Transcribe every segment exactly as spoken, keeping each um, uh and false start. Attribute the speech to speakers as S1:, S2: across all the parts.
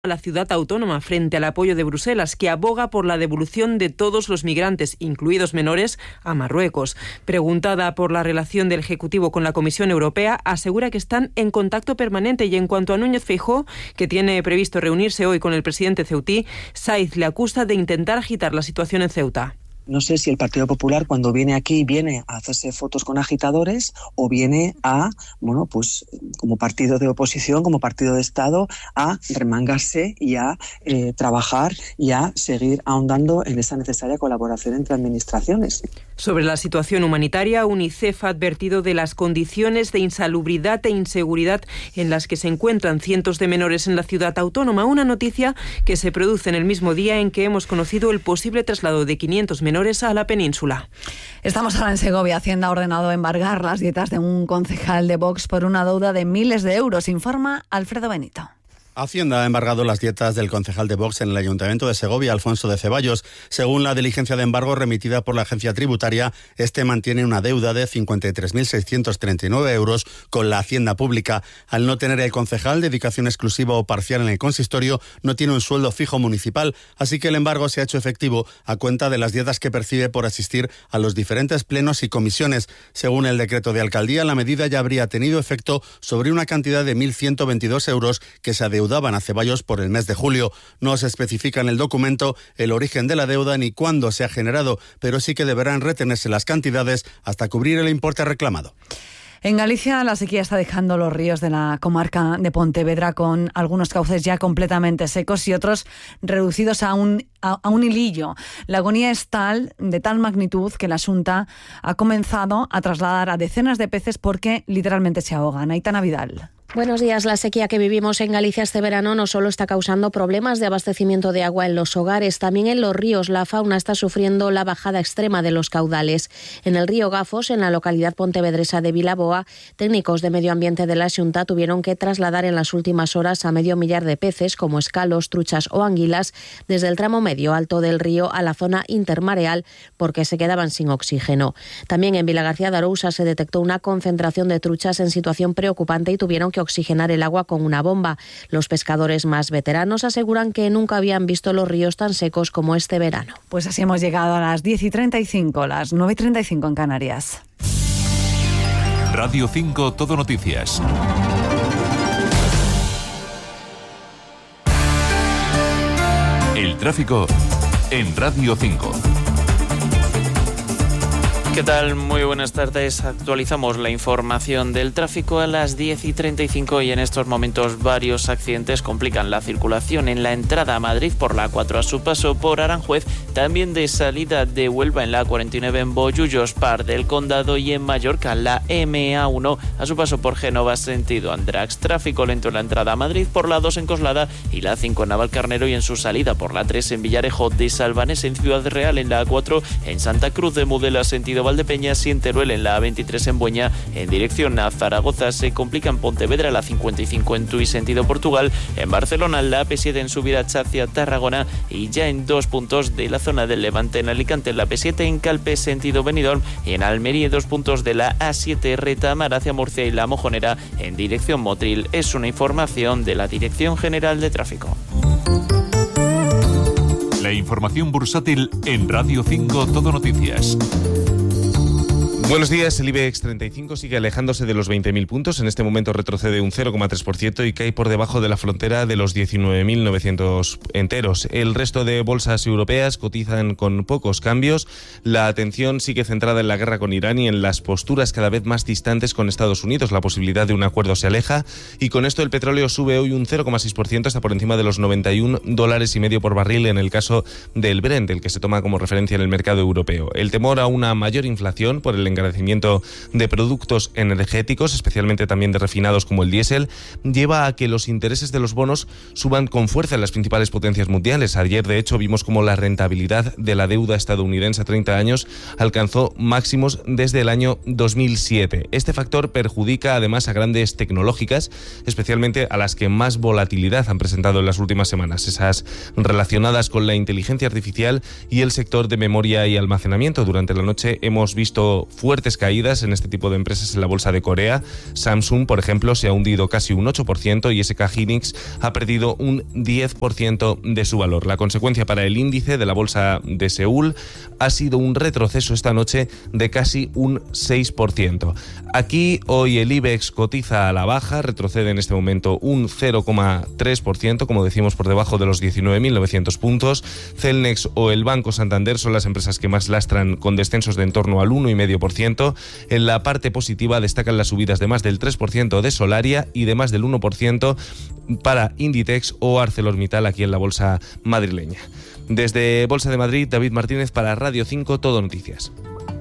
S1: a la ciudad autónoma frente al apoyo de Bruselas, que aboga por la devolución de todos los migrantes, incluidos menores, a Marruecos. Preguntada por la relación del Ejecutivo con la Comisión Europea, asegura que están en contacto permanente, y en cuanto a Núñez Feijóo, que tiene previsto reunirse hoy con el presidente ceutí, Sáiz le acusa de intentar agitar la situación en Ceuta.
S2: No sé si el Partido Popular, cuando viene aquí, viene a hacerse fotos con agitadores o viene a, bueno, pues como partido de oposición, como partido de Estado, a remangarse y a eh, trabajar y a seguir ahondando en esa necesaria colaboración entre administraciones.
S1: Sobre la situación humanitaria, UNICEF ha advertido de las condiciones de insalubridad e inseguridad en las que se encuentran cientos de menores en la ciudad autónoma, una noticia que se produce en el mismo día en que hemos conocido el posible traslado de quinientos menores a la península.
S3: Estamos ahora en Segovia. Hacienda ha ordenado embargar las dietas de un concejal de Vox por una deuda de miles de euros, informa Alfredo Benito.
S4: Hacienda ha embargado las dietas del concejal de Vox en el Ayuntamiento de Segovia, Alfonso de Ceballos. Según la diligencia de embargo remitida por la agencia tributaria, este mantiene una deuda de cincuenta y tres mil seiscientos treinta y nueve euros con la Hacienda Pública. Al no tener el concejal dedicación exclusiva o parcial en el consistorio, no tiene un sueldo fijo municipal, así que el embargo se ha hecho efectivo a cuenta de las dietas que percibe por asistir a los diferentes plenos y comisiones. Según el decreto de alcaldía, la medida ya habría tenido efecto sobre una cantidad de mil ciento veintidós euros que se adeudaban a Ceballos por el mes de julio. No se especifica en el documento el origen de la deuda ni cuándo se ha generado, pero sí que deberán retenerse las cantidades hasta cubrir el importe reclamado.
S3: En Galicia, la sequía está dejando los ríos de la comarca de Pontevedra con algunos cauces ya completamente secos y otros reducidos a un, a, a un hilillo. La agonía es tal, de tal magnitud, que la Xunta ha comenzado a trasladar a decenas de peces porque literalmente se ahogan. Aitana Vidal.
S5: Buenos días. La sequía que vivimos en Galicia este verano no solo está causando problemas de abastecimiento de agua en los hogares, también en los ríos. La fauna está sufriendo la bajada extrema de los caudales. En el río Gafos, en la localidad pontevedresa de Vilaboa, técnicos de medio ambiente de la Xunta tuvieron que trasladar en las últimas horas a medio millar de peces, como escalos, truchas o anguilas, desde el tramo medio alto del río a la zona intermareal, porque se quedaban sin oxígeno. También en Vilagarcía de Arousa se detectó una concentración de truchas en situación preocupante y tuvieron que oxigenar el agua con una bomba. Los pescadores más veteranos aseguran que nunca habían visto los ríos tan secos como este verano.
S3: Pues así hemos llegado a las diez y treinta y cinco, las nueve y treinta y cinco en Canarias.
S6: Radio cinco Todo Noticias. El tráfico en Radio cinco.
S7: ¿Qué tal? Muy buenas tardes. Actualizamos la información del tráfico a las diez y treinta y cinco y en estos momentos varios accidentes complican la circulación en la entrada a Madrid por la A cuatro a su paso por Aranjuez, también de salida de Huelva en la A cuarenta y nueve en Bollullos, Par del Condado, y en Mallorca la eme a uno a su paso por Génova sentido Andratx. Tráfico lento en la entrada a Madrid por la A dos en Coslada y la A cinco en Navalcarnero, y en su salida por la A tres en Villarejo de Salvanés, en Ciudad Real en la A cuatro, en Santa Cruz de Mudela sentido Valdepeñas y en Teruel en la A veintitrés en Bueña en dirección a Zaragoza. Se complica en Pontevedra la A cincuenta y cinco en Tui sentido Portugal, en Barcelona la A P siete en Subirats hacia Tarragona y ya en dos puntos de la zona del Levante en Alicante la P siete en Calpe sentido Benidorm y en Almería dos puntos de la A siete Retamar hacia Murcia y la Mojonera en dirección Motril. Es una información de la Dirección General de Tráfico.
S6: La información bursátil en Radio cinco Todo Noticias.
S8: Buenos días. El IBEX treinta y cinco sigue alejándose de los veinte mil puntos. En este momento retrocede un cero coma tres por ciento y cae por debajo de la frontera de los diecinueve mil novecientos enteros. El resto de bolsas europeas cotizan con pocos cambios. La atención sigue centrada en la guerra con Irán y en las posturas cada vez más distantes con Estados Unidos. La posibilidad de un acuerdo se aleja y con esto el petróleo sube hoy un cero coma seis por ciento hasta por encima de los noventa y un dólares y medio por barril en el caso del Brent, el que se toma como referencia en el mercado europeo. El temor a una mayor inflación por el encarecimiento de productos energéticos, especialmente también de refinados como el diésel, lleva a que los intereses de los bonos suban con fuerza en las principales potencias mundiales. Ayer, de hecho, vimos cómo la rentabilidad de la deuda estadounidense a treinta años alcanzó máximos desde el año dos mil siete. Este factor perjudica además a grandes tecnológicas, especialmente a las que más volatilidad han presentado en las últimas semanas, esas relacionadas con la inteligencia artificial y el sector de memoria y almacenamiento. Durante la noche hemos visto fuertes caídas en este tipo de empresas en la bolsa de Corea. Samsung, por ejemplo, se ha hundido casi un ocho por ciento y S K Hynix ha perdido un diez por ciento de su valor. La consecuencia para el índice de la bolsa de Seúl ha sido un retroceso esta noche de casi un seis por ciento. Aquí hoy el IBEX cotiza a la baja, retrocede en este momento un cero coma tres por ciento, como decimos, por debajo de los diecinueve mil novecientos puntos. Celnex o el Banco Santander son las empresas que más lastran, con descensos de en torno al uno coma cinco por ciento. En la parte positiva destacan las subidas de más del tres por ciento de Solaria y de más del uno por ciento para Inditex o ArcelorMittal aquí en la bolsa madrileña. Desde Bolsa de Madrid, David Martínez para Radio cinco Todo Noticias.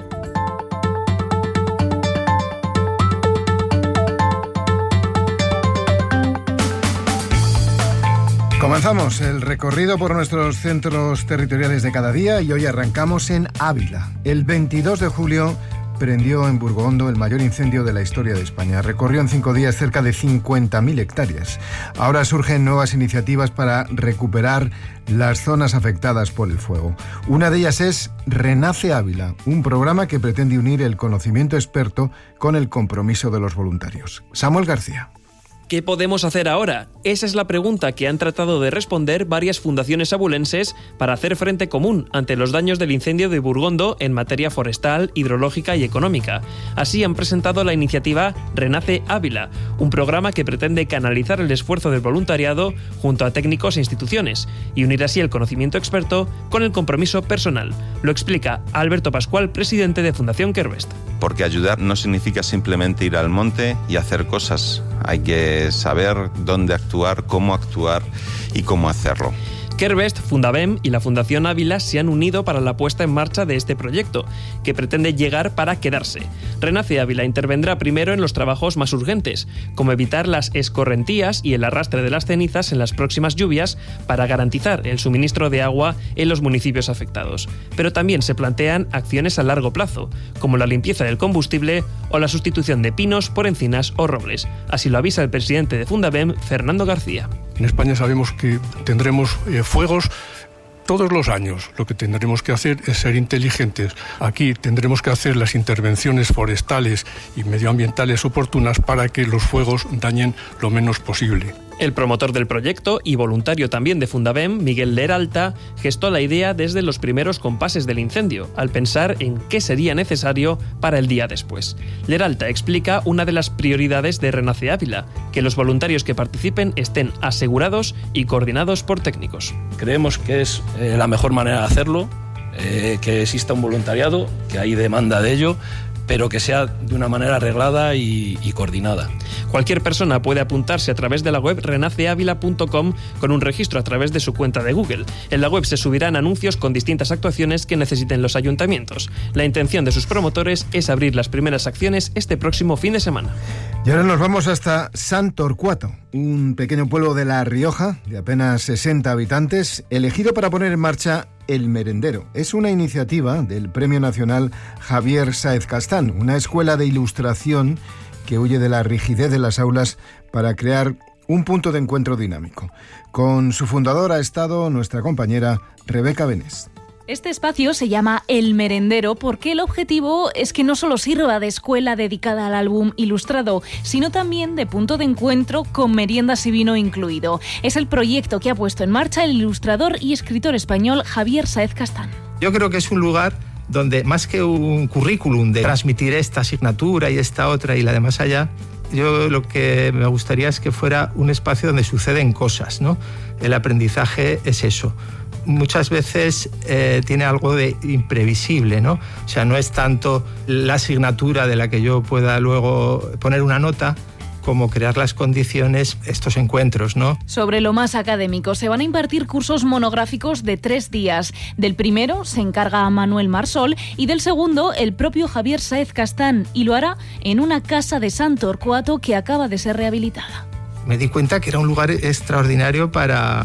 S9: Comenzamos el recorrido por nuestros centros territoriales de cada día y hoy arrancamos en Ávila. El veintidós de julio prendió en Burgondo el mayor incendio de la historia de España. Recorrió en cinco días cerca de cincuenta mil hectáreas. Ahora surgen nuevas iniciativas para recuperar las zonas afectadas por el fuego. Una de ellas es Renace Ávila, un programa que pretende unir el conocimiento experto con el compromiso de los voluntarios. Samuel García.
S10: ¿Qué podemos hacer ahora? Esa es la pregunta que han tratado de responder varias fundaciones abulenses para hacer frente común ante los daños del incendio de Burgondo en materia forestal, hidrológica y económica. Así han presentado la iniciativa Renace Ávila, un programa que pretende canalizar el esfuerzo del voluntariado junto a técnicos e instituciones y unir así el conocimiento experto con el compromiso personal. Lo explica Alberto Pascual, presidente de Fundación Quervest.
S11: Porque ayudar no significa simplemente ir al monte y hacer cosas. Hay que saber dónde actuar, cómo actuar y cómo hacerlo.
S10: Quervest, Fundabem y la Fundación Ávila se han unido para la puesta en marcha de este proyecto, que pretende llegar para quedarse. Renace Ávila intervendrá primero en los trabajos más urgentes, como evitar las escorrentías y el arrastre de las cenizas en las próximas lluvias para garantizar el suministro de agua en los municipios afectados. Pero también se plantean acciones a largo plazo, como la limpieza del combustible o la sustitución de pinos por encinas o robles. Así lo avisa el presidente de Fundabem, Fernando García.
S12: En España sabemos que tendremos eh, fuegos todos los años. Lo que tendremos que hacer es ser inteligentes. Aquí tendremos que hacer las intervenciones forestales y medioambientales oportunas para que los fuegos dañen lo menos posible.
S10: El promotor del proyecto y voluntario también de Fundabem, Miguel Leralta, gestó la idea desde los primeros compases del incendio, al pensar en qué sería necesario para el día después. Leralta explica una de las prioridades de Renace Ávila, que los voluntarios que participen estén asegurados y coordinados por técnicos.
S13: Creemos que es eh, la mejor manera de hacerlo, eh, que exista un voluntariado, que hay demanda de ello, pero que sea de una manera arreglada y, y coordinada.
S10: Cualquier persona puede apuntarse a través de la web renace ávila punto com con un registro a través de su cuenta de Google. En la web se subirán anuncios con distintas actuaciones que necesiten los ayuntamientos. La intención de sus promotores es abrir las primeras acciones este próximo fin de semana.
S9: Y ahora nos vamos hasta Sant Torquato, un pequeño pueblo de La Rioja de apenas sesenta habitantes, elegido para poner en marcha El Merendero. Es una iniciativa del Premio Nacional Javier Sáez Castán, una escuela de ilustración que huye de la rigidez de las aulas para crear un punto de encuentro dinámico. Con su fundador ha estado nuestra compañera Rebeca Benés.
S14: Este espacio se llama El Merendero porque el objetivo es que no solo sirva de escuela dedicada al álbum ilustrado, sino también de punto de encuentro con meriendas y vino incluido. Es el proyecto que ha puesto en marcha el ilustrador y escritor español Javier Sáez Castán.
S15: Yo creo que es un lugar donde, más que un currículum de transmitir esta asignatura y esta otra y la de más allá, yo lo que me gustaría es que fuera un espacio donde suceden cosas, ¿no? El aprendizaje es eso. Muchas veces eh, tiene algo de imprevisible, ¿no? O sea, no es tanto la asignatura de la que yo pueda luego poner una nota, como crear las condiciones, estos encuentros, ¿no?
S14: Sobre lo más académico, se van a impartir cursos monográficos de tres días. Del primero se encarga a Manuel Marsol y del segundo el propio Javier Sáez Castán, y lo hará en una casa de Sant Torquato que acaba de ser rehabilitada.
S15: Me di cuenta que era un lugar extraordinario para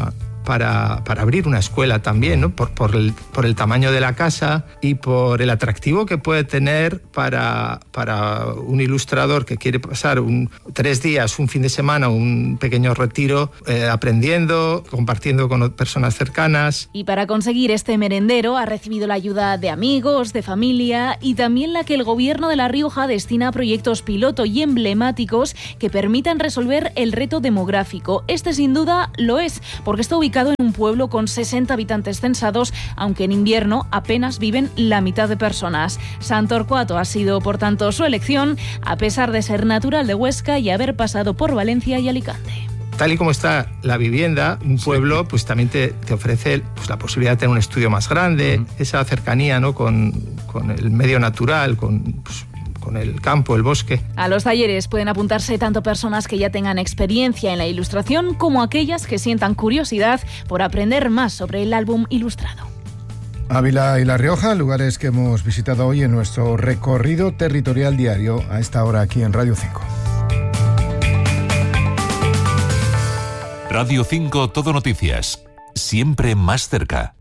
S15: para, para abrir una escuela también, ¿no? Por, por, el, por el tamaño de la casa y por el atractivo que puede tener para, para un ilustrador que quiere pasar un, tres días, un fin de semana, un pequeño retiro, eh, aprendiendo, compartiendo con personas cercanas.
S14: Y para conseguir este merendero ha recibido la ayuda de amigos, de familia y también la que el Gobierno de La Rioja destina a proyectos piloto y emblemáticos que permitan resolver el reto demográfico. Este sin duda lo es, porque está ubicado en un pueblo con sesenta habitantes censados, aunque en invierno apenas viven la mitad de personas. Santorcuato ha sido, por tanto, su elección, a pesar de ser natural de Huesca y haber pasado por Valencia y Alicante.
S15: Tal y como está la vivienda, un pueblo pues también te, te ofrece pues, la posibilidad de tener un estudio más grande, uh-huh. esa cercanía, ¿no? con, con el medio natural, con, pues, con el campo, el bosque.
S14: A los talleres pueden apuntarse tanto personas que ya tengan experiencia en la ilustración como aquellas que sientan curiosidad por aprender más sobre el álbum ilustrado.
S9: Ávila y La Rioja, lugares que hemos visitado hoy en nuestro recorrido territorial diario a esta hora aquí en Radio cinco.
S6: Radio cinco Todo Noticias, siempre más cerca.